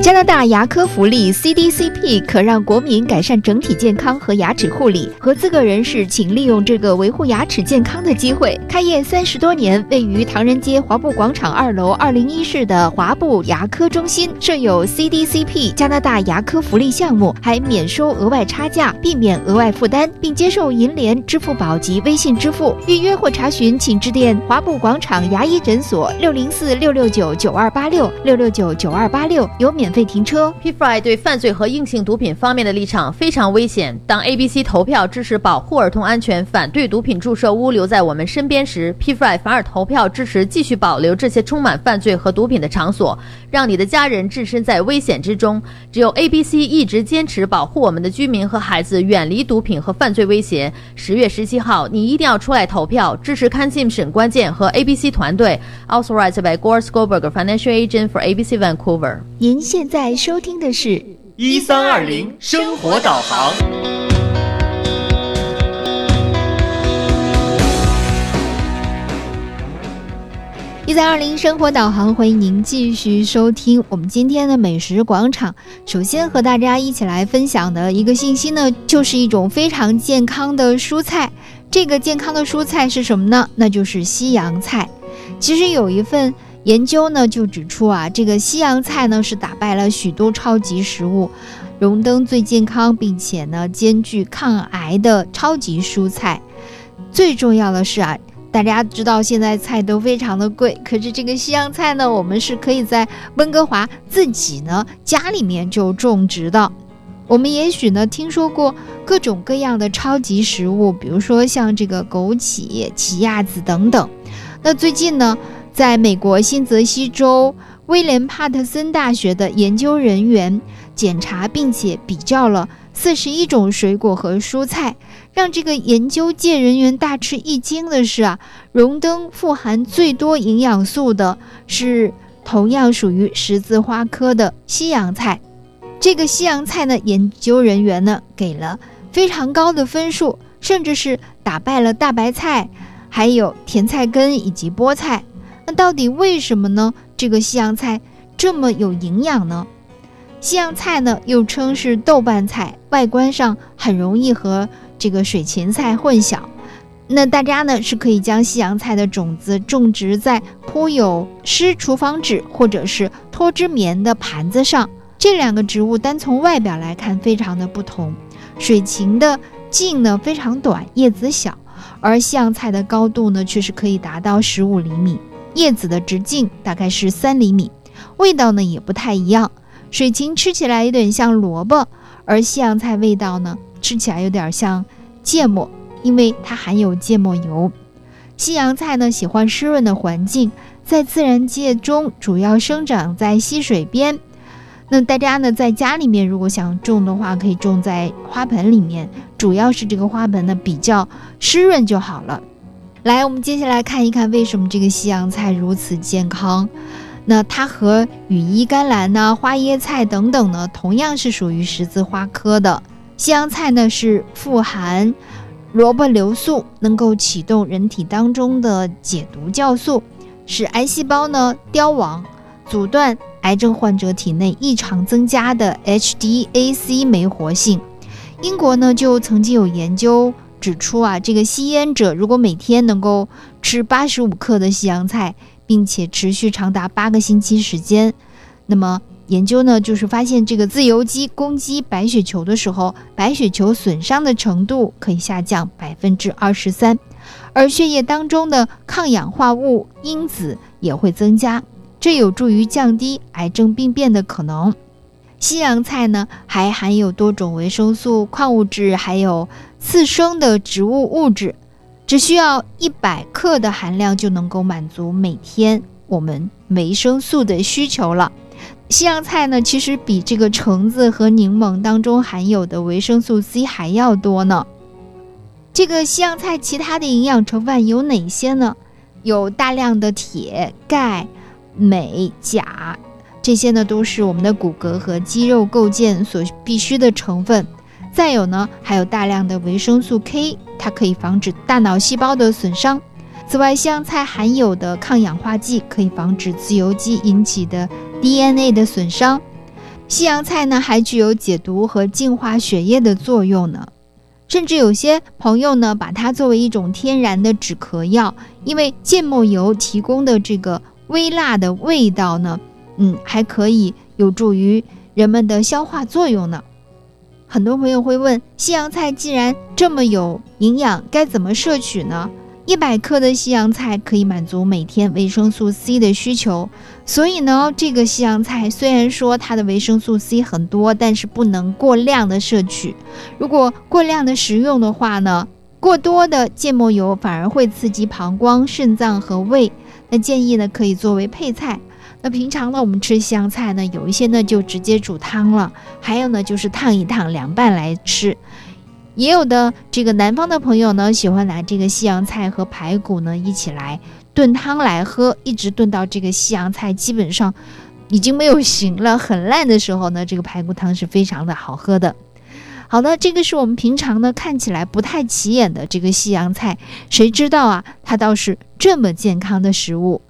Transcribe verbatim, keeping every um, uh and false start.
加拿大牙科福利 C D C P 可让国民改善整体健康和牙齿护理，合资格人士请利用这个维护牙齿健康的机会。开业三十多年，位于唐人街华埠广场二楼二零一室的华埠牙科中心设有 C D C P 加拿大牙科福利项目，还免收额外差价，避免额外负担，并接受银联、支付宝及微信支付。预约或查询请致电华埠广场牙医诊所六零四六六九九二八六六六九九二八六，有免费停车。 P F I 对犯罪和硬性毒品方面的立场非常危险。当 A B C 投票支持保护儿童安全、反对毒品注射屋留在我们身边时， P F I 反而投票支持继续保留这些充满犯罪和毒品的场所，让你的家人置身在危险之中。只有 A B C 一直坚持保护我们的居民和孩子远离毒品和犯罪威胁。十月十七号，你一定要出来投票，支持康信沈关键和 A B C 团队。Authorized by Gore Skolberg, Financial Agent for A B C Vancouver。 您现在收听的是一三二零生活导航。 一三二零生活导航，欢迎您继续收听我们今天的美食广场。首先和大家一起来分享的一个信息呢，就是一种非常健康的蔬菜。这个健康的蔬菜是什么呢？那就是西洋菜。其实有一份研究呢就指出啊，这个西洋菜呢是打败了许多超级食物，荣登最健康并且呢兼具抗癌的超级蔬菜。最重要的是啊，大家知道现在菜都非常的贵，可是这个西洋菜呢，我们是可以在温哥华自己呢家里面就种植的。我们也许呢听说过各种各样的超级食物，比如说像这个枸杞、奇亚籽等等。那最近呢，在美国新泽西州威廉帕特森大学的研究人员检查并且比较了四十一种水果和蔬菜，让这个研究界人员大吃一惊的是啊，荣登富含最多营养素的是同样属于十字花科的西洋菜。这个西洋菜呢，研究人员呢给了非常高的分数，甚至是打败了大白菜，还有甜菜根以及菠菜。那到底为什么呢？这个西洋菜这么有营养呢？西洋菜呢又称是豆瓣菜，外观上很容易和这个水芹菜混淆。那大家呢是可以将西洋菜的种子种植在铺有湿厨房纸或者是脱脂棉的盘子上。这两个植物单从外表来看非常的不同，水芹的茎呢非常短，叶子小，而西洋菜的高度呢却是可以达到十五厘米，叶子的直径大概是三厘米，味道呢也不太一样。水芹吃起来有点像萝卜，而西洋菜味道呢吃起来有点像芥末，因为它含有芥末油。西洋菜呢喜欢湿润的环境，在自然界中主要生长在溪水边。那大家呢在家里面如果想种的话，可以种在花盆里面，主要是这个花盆呢比较湿润就好了。来，我们接下来看一看为什么这个西洋菜如此健康。那它和羽衣甘蓝呢、花椰菜等等呢，同样是属于十字花科的。西洋菜呢是富含萝卜硫素，能够启动人体当中的解毒酵素，使癌细胞呢凋亡，阻断癌症患者体内异常增加的 H D A C 酶活性。英国呢就曾经有研究指出啊，这个吸烟者如果每天能够吃八十五克的西洋菜，并且持续长达八个星期时间，那么研究呢就是发现这个自由基攻击白血球的时候，白血球损伤的程度可以下降百分之二十三，而血液当中的抗氧化物因子也会增加，这有助于降低癌症病变的可能。西洋菜呢还含有多种维生素、矿物质，还有次生的植物物质，只需要一百克的含量就能够满足每天我们维生素的需求了。西洋菜呢其实比这个橙子和柠檬当中含有的维生素 C 还要多呢。这个西洋菜其他的营养成分有哪些呢？有大量的铁、钙、镁、钾，这些呢都是我们的骨骼和肌肉构建所必需的成分。再有呢还有大量的维生素 K， 它可以防止大脑细胞的损伤。此外，西洋菜含有的抗氧化剂可以防止自由基引起的 D N A 的损伤， 西洋菜呢还具有解毒和净化血液的作用呢。甚至有些朋友呢把它作为一种天然的止咳药，因为芥末油提供的这个微辣的味道呢，嗯，还可以有助于人们的消化作用呢。很多朋友会问，西洋菜既然这么有营养，该怎么摄取呢？一百克的西洋菜可以满足每天维生素 C 的需求，所以呢，这个西洋菜虽然说它的维生素 C 很多，但是不能过量的摄取。如果过量的食用的话呢，过多的芥末油反而会刺激膀胱、肾脏和胃。那建议呢，可以作为配菜。那平常呢，我们吃西洋菜呢，有一些呢就直接煮汤了，还有呢就是烫一烫，凉拌来吃。也有的这个南方的朋友呢，喜欢拿这个西洋菜和排骨呢一起来炖汤来喝，一直炖到这个西洋菜基本上已经没有形了，很烂的时候呢，这个排骨汤是非常的好喝的。好的，这个是我们平常呢看起来不太起眼的这个西洋菜，谁知道啊，它倒是这么健康的食物。